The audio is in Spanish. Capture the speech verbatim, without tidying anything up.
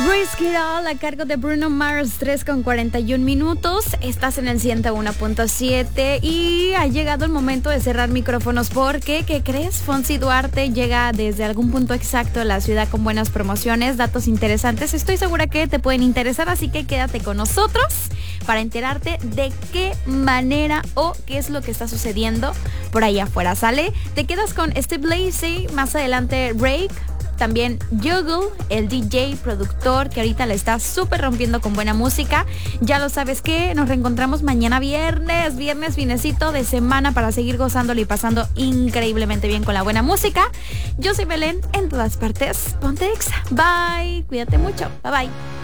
Risk It All a cargo de Bruno Mars, tres con cuarenta y un minutos. Estás en el ciento uno punto siete y ha llegado el momento de cerrar micrófonos porque, ¿qué crees? Fonsi Duarte llega desde algún punto exacto de la ciudad con buenas promociones, datos interesantes. Estoy segura que te pueden interesar, así que quédate con nosotros para enterarte de qué manera o qué es lo que está sucediendo por ahí afuera. ¿Sale? Te quedas con Steve Lacy, más adelante Rake. También Juggle, el D J, productor, que ahorita le está súper rompiendo con buena música. Ya lo sabes que nos reencontramos mañana viernes, viernes finecito de semana para seguir gozándolo y pasando increíblemente bien con la buena música. Yo soy Belén, en todas partes. Ponte Exa. Bye, cuídate mucho. Bye bye.